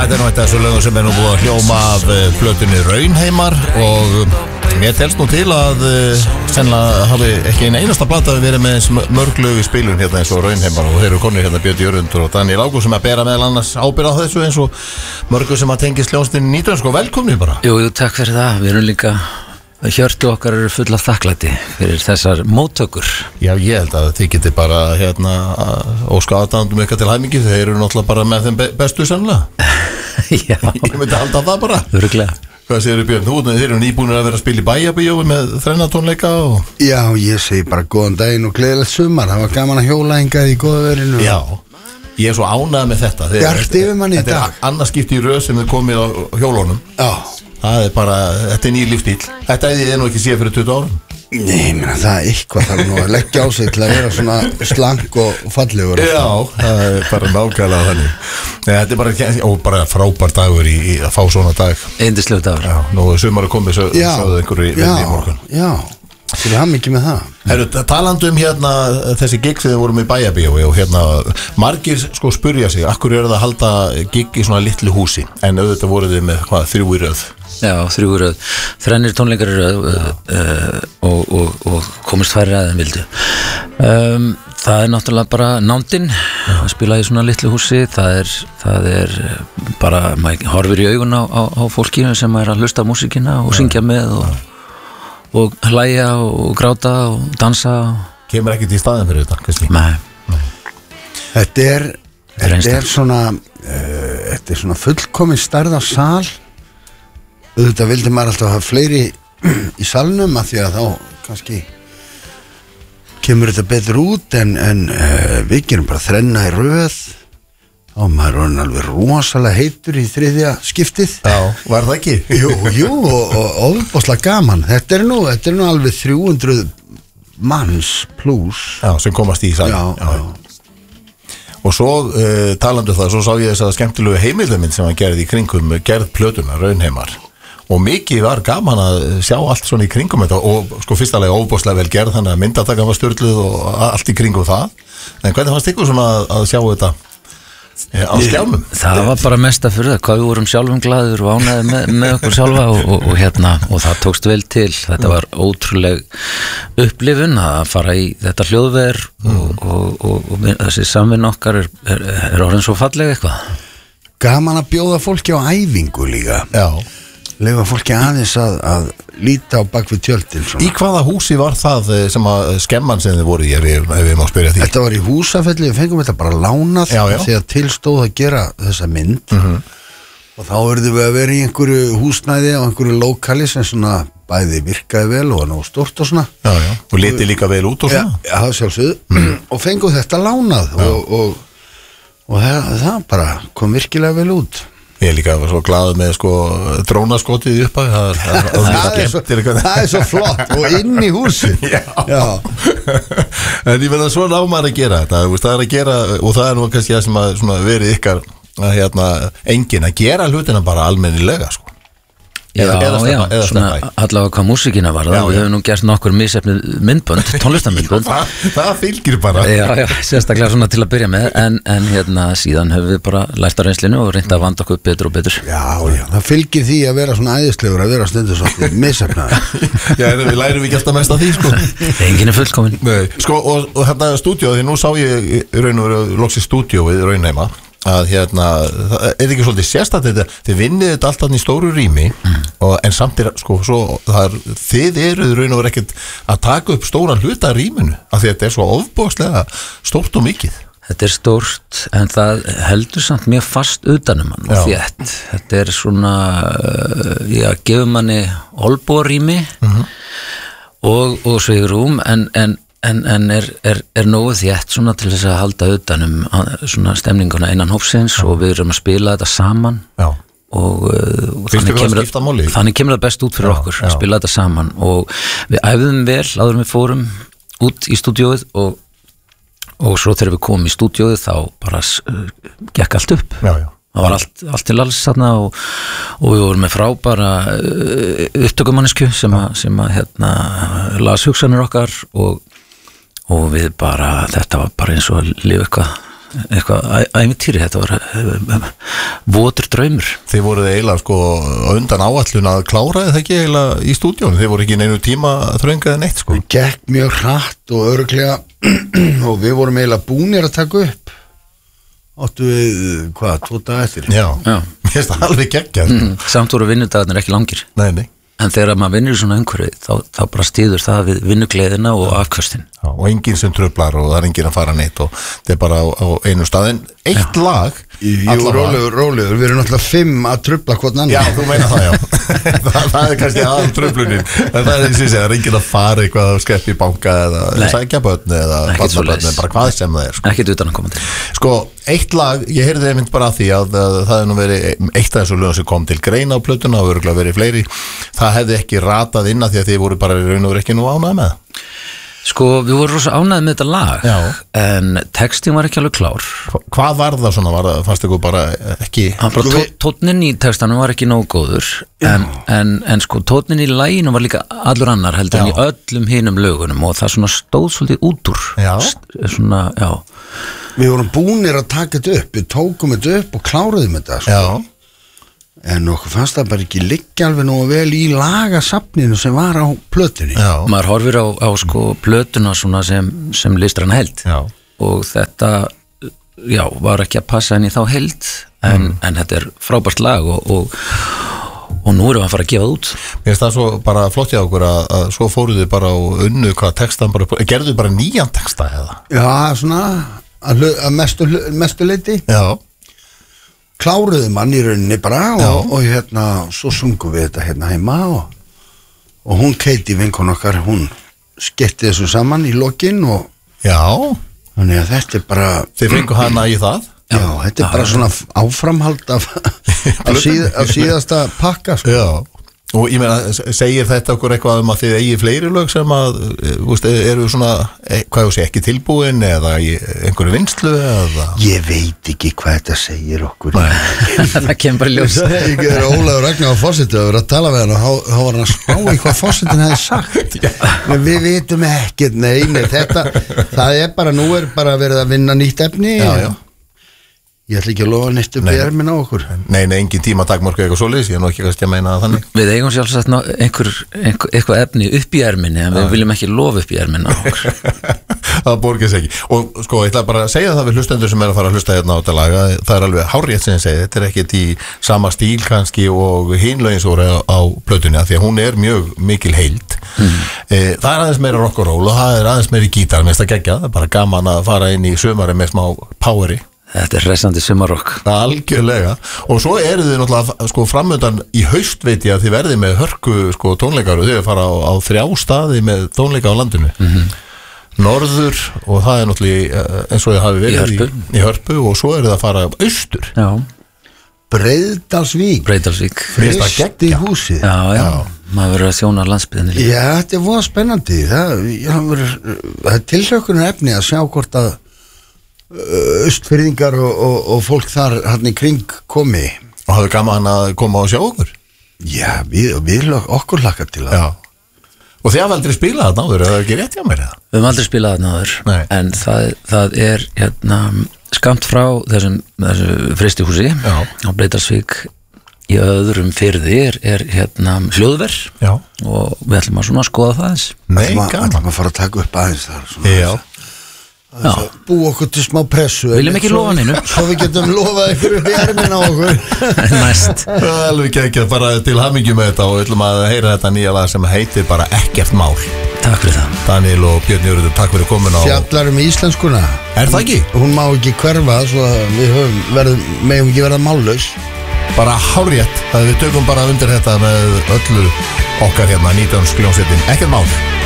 þetta nú þetta svo lögum sem nú búið að hljóma af plötunni Raunheimar og mér telst nú til að sennilega hafi ekki einasta plata verið með mörg lög í spilun hérna eins og Raunheimar og þeir eru konur hérna Björn Jörundur og Daniel Ágúst sem að bera meðal annars ábyrgð á þessu eins og mörgu sem að tengist hljómsveitinni Nýtrönd sko, velkomni bara. Jú, takk fyrir það, við erum líka hjörtu okkar eru full af þakklæti fyrir þessar móttökur. Já, ég held að þið geti bara hérna óska aðdáendum ykkar til hæmingi, þeir eru náttúrulega bara með þeim bestu sennilega. Já. Ég myndi halda það bara. Örugglega. Hvað segirðu Björn? Þeir eru nýbúnir að vera að spila í Bæjarbíói með þrennatónleika og... Já, ég segi bara góðan daginn og gleðilegt sumar. Það var gaman að hjóla hingað í góða verinu. Já, ég er svo ánægð með þetta. Bjart yfir manni í dag. Þetta er annars skipti í röð sem þið komið á hjólunum. Já. Það er bara, þetta er nýr lífstíl. Þetta er nú ekki séð fyrir 20 árum. Nei, menn það er eitthvað þarf nú að leggja á sig til að vera svona slank og fallegur. Já, það er bara nákvæmlega þannig. Þetta er bara frábær dagur í að fá svona dag. Yndislegu dagur. Já, nú er sumar að komið sögðu einhverju í morgun. Já, til hann ekki með það. Herru, talandi hérna þessi gig þegar við vorum í Bæjarbíói og hérna margir sko spurja sig, akkur það að halda gig í svona litlu húsi en auðvitað voruð þið með hvað, 3 í röð. Já, 3 í röð, 3 tónleikar í röð og komist færri aðeins vildu. Það er náttúrulega bara nándin að spila í svona litlu húsi, það er bara, maður horfir í augun á fólkinu sem er að hlusta á músíkina og syngja með og hlæja og gráta og dansa. Kemur ekkert í staðin fyrir þetta, kannski? Nei. Þetta er svona fullkomin stærð á sal. Auðvitað vildi maður alltaf hafa fleiri í salnum af því að þá kannski kemur þetta betur út en við gerum bara 3 í röð og maður er alveg rosalega heitur í 3. skiptið. Já, var það ekki? Jú, og ofbáslega gaman. Þetta er nú alveg 300 manns pluss. Já, sem komast í salin. Já. Og svo talandi það, svo sá ég þess að skemmtilegu heimildamind sem hann gerði í kringum gerð plötuna, Raunheimar. Og mikið var gaman að sjá allt svona í kringum þetta og sko fyrstalega óbáslega vel gerð þannig að myndatakan var stjórnluð og allt í kringum það. En hvernig fannst ykkur svona að sjá þetta á skjánum? Það var bara mesta fyrir það, hvað við vorum sjálfum glaður og ánægði með okkur sjálfa og það tókst vel til. Þetta var ótrúleg upplifun að fara í þetta hljóðver og þessi samvinn okkar er orðin svo falleg eitthvað. Gaman að bjóða fólki á æfingu líka. Já. Leyfa fólki aðeins að líta á bak við tjöldin svona. Í hvaða húsi var það sem að skemman sem þið voru í ef við má spyrja því? Þetta var í Húsafelli, við fengum þetta bara lánað þegar tilstóð að gera þessa mynd og þá verðum við að vera í einhverju húsnæði á einhverju lókali sem svona bæði virkaði vel og var nóg stórt og svona. Já, og liti líka vel út og svona. Já, sjálfsögðu og fengum þetta lánað og það bara kom virkilega vel út. Ég líka var svo glaður með sko drónaskotið í upphæð. Það er svo flott og inn í húsin. Já. En ég meina svona á maður að gera þetta. Það er að gera og það er nú kannski það sem að verið ykkar enginn að gera hlutina bara almennilega sko. Já, svona allavega hvað músíkina var það, við höfum nú gert nokkur misefnið myndbönd, tónlistarmyndbönd. Það fylgir bara. Já, sérstaklega svona til að byrja með, en síðan höfum við bara lært á reynslinu og reynt að vanda okkur betur og betur. Já, það fylgir því að vera svona æðislegur, að vera stundu svolítið misefnaður. Já, við lærum ekki alltaf mest af því, sko. Enginn er fullkominn. Sko, og hérna stúdíó, því nú sá ég raun og veru loksins stúdíó við Raunheima. Að það er ekki svolítið sérstætt þetta, þið vinnið þetta alltaf í stóru rými en samt sko svo þið eruð raun og veru ekkert að taka upp stóra hluta af rýminu af því að þetta er svo ofboðslega stórt og mikið. Þetta er stórt en það heldur samt mjög fast utanum hann og þétt. Þetta er svona gefur manni olbúarrými og svigrúm en er nógu þétt svona til þess að halda utanum svona stemninguna innan hópsins og við erum að spila þetta saman og þannig kemur það best út fyrir okkur að spila þetta saman og við æfðum vel áður en við fórum út í stúdíóið og svo þegar við komum í stúdíóið þá bara gekk allt upp. Það var allt til alls þarna og við vorum með frábæra upptökumannisku sem að las hugsanir okkar og við bara, þetta var bara eins og að lifa eitthvað ævintýri, þetta var votur draumur. Þið voruð eiginlega sko undan áætlun að kláraði það ekki eiginlega í stúdíónu. Þið voru ekki neinu tíma þröngaði neitt sko. Við gekk mjög hratt og örugglega og við vorum eiginlega búnir að taka upp. Áttu við, 2 daga eftir? Já. Mér finnst það alveg geggjað. Samt voru vinnudagarnir ekki langir. Nei. En þegar maður vinnur í svona umhverfi þá bara stýður það við vinnugleðina og afkvöstin. Já, og enginn sem tröflar og það er enginn að fara neitt og þetta er bara á einu stað. En eitt lag Rólegur, við erum náttúrulega 5 að tröfla hvort annan. Já, þú meina það, já. það er kannski aðal tröflunin. En það er eins og það er enginn að fara eitthvað að skeppi í banka eða sækja börn eða barnabörn, bara hvað sem það er sko. Ekkert utan að koma til. Sko, eitt lag, ég heyrði einmitt bara að því að það er nú verið eitt af þessu lögum sem kom til greina á plötuna og örugglega verið fleiri. Það hefði ekki ratað inn að því að þið voru bara í raun og veru ekki nú ánægð með það. Sko, við vorum rosa ánægð með þetta lag. Já. En textin var ekki alveg klár. Hvað var það svona? Fannst ykkur bara ekki... Tónninn í textanum var ekki nógu góður en sko, tónninn í laginu var líka allur annar heldur en í öllum hinum lögunum og það svona stóð svolítið út úr. Já. Svona, já. Við vorum búnir að taka þetta upp, við tókum þetta upp og kláruðum þetta sko. Já. En okkur fannst það bara ekki liggja alveg nógu vel í lagasafninu sem var á plötunni. Já. Maður horfir á sko plötuna svona sem listrann held. Já. Og þetta var ekki að passa henni þá held en þetta er frábært lag og nú erum við að fara að gefa það út. Mér finnst það svo bara flott hjá okkur að svo fóruð þið bara á unnu hvað textan bara, gerðu þið bara nýjan texta eða? Já, svona að mestu leyti. Já. Kláruðu mann í rauninni bara og hérna, svo sungum við þetta hérna heima og hún Katie vinkon okkar, hún skellti þessu saman í lokin og þannig að þetta er bara Þið fengu hana í það? Já, þetta er bara svona áframhald af síðasta pakka sko. Já. Og ég meina, segir þetta okkur eitthvað að þið eigi fleiri lög sem að eru svona, hvað þú segir, ekki tilbúin eða í einhverju vinnslu eða? Ég veit ekki hvað þetta segir okkur. Það kemur bara ljós. Ég er Ólafur Ragnar á forsetið og verið að tala við hann og þá var hann að spá í hvað forsetin hefði sagt. Men við vitum ekkert, nei, þetta, það er bara, nú er bara verið að vinna nýtt efni. Já. Ég ætla ekki að lofa neitt upp í ermin á okkur. Nei, engin tíma takmörku eitthvað svoleiðis, ég er nú ekki kannski að meina það þannig. Við eigum sjálfsagt eitthvað efni upp í erminni, en við viljum ekki lofa upp í erminni á okkur. Það borgir sig ekki. Og sko, ég ætla bara að segja það við hlustendur sem er að fara að hlusta hérna á þetta laga, það er alveg hárrétt sem ég segi, þetta er ekkert í sama stíl kannski og hinlögin svo á plötunni, því að hún er mjög mikil heild. Það er aðeins meira rock and roll og það er aðeins meira gítar, mér finnst það geggjað, það er bara gaman að fara inn í sumari með smá poweri. Þetta er hressandi sumarrock. Algjörlega. Og svo eru þið náttúrulega sko framöndan í haust veit ég að þið verðið með hörku sko tónleikar og þið fara á 3 staði með tónleika á landinu. Norður og það er náttúrulega eins og þið hafi verið í Hörpu og svo eru það að fara austur. Já. Breiðdalsvík. Frist í húsið. Já. Maður verður að þjóna landsbyðinni líka. Já, þetta er voða spennandi. Það er tilhlökkunar efni að sjá hvort að austfirðingar og fólk þar hann í kring komi. Og hafðu gaman að koma og sjá okkur? Já, við okkur hlakka til að. Já. Og þið hafðu aldrei spilað þarna áður, er það ekki rétt hjá mér eða? Við höfum aldrei spilað þarna áður. Nei. En það er skamt frá þessu fristihúsi á Breiðdalsvík í öðrum firði er hljóðver. Já. Og við ætlum að svona skoða það eins. Nei, gaman. Ætlum að fara að taka upp aðeins þar svona. Já. Bú okkur til smá pressu. Viljum ekki lofa neinu. Svo við getum lofað ykkur upp í ermin á okkur. Næst. Alveg ekki bara til hamingju með þetta og við ætlum að heyra þetta nýja lag sem heitir bara Ekkert mál. Takk fyrir það. Daniel og Björn Jörgur, takk fyrir komin á. Fjallar íslenskuna. Er það ekki? Hún má ekki hverfa svo við megum ekki verða mállaus. Bara hárrétt. Það við tökum bara undir þetta með öllu okkar hérna 19. hljómsveitin Ekkert mál.